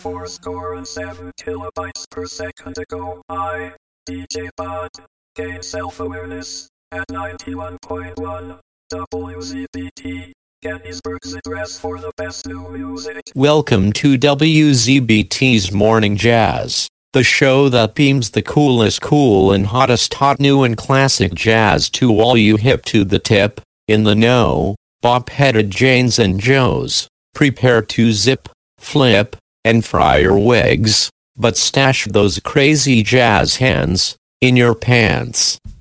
407 kilobytes per second ago. DJ Pod gain self-awareness at 91.1 WZBT. Gettysburg's address for the best new music. Welcome to WZBT's Morning Jazz, the show that beams the coolest cool and hottest hot new and classic jazz to all you hip to the tip, in the know, bop-headed Janes and Joes. Prepare to zip, flip, and fry your wigs, but stash those crazy jazz hands in your pants.